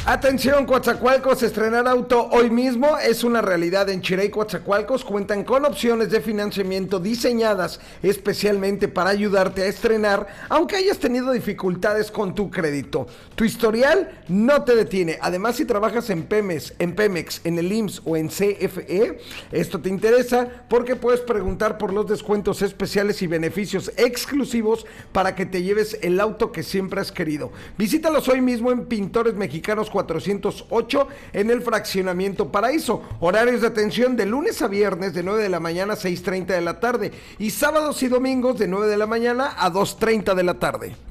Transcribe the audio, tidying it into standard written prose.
Atención, Coatzacoalcos, estrenar auto hoy mismo es una realidad. En Chirey, Coatzacoalcos cuentan con opciones de financiamiento diseñadas especialmente para ayudarte a estrenar, aunque hayas tenido dificultades con tu crédito. Tu historial no te detiene. Además, si trabajas en Pemex, en el IMSS o en CFE, esto te interesa porque puedes preguntar por los descuentos especiales y beneficios exclusivos para que te lleves el auto que siempre has querido. Visítalos hoy mismo en Pintores Mexicanos 408 en el Fraccionamiento Paraíso. Horarios de atención de lunes a viernes de 9 de la mañana a 6:30 de la tarde y sábados y domingos de 9 de la mañana a 2:30 de la tarde.